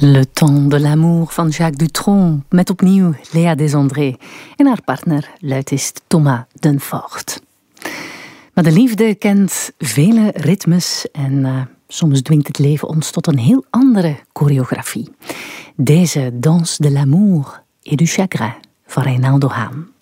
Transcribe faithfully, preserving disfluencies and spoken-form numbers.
Le Temps de l'Amour van Jacques Dutronc met opnieuw Léa Desandré en haar partner luitist Thomas Dunfort. Maar de liefde kent vele ritmes en uh, soms dwingt het leven ons tot een heel andere choreografie. Deze Danse de l'Amour et du Chagrin van Reynaldo Haan.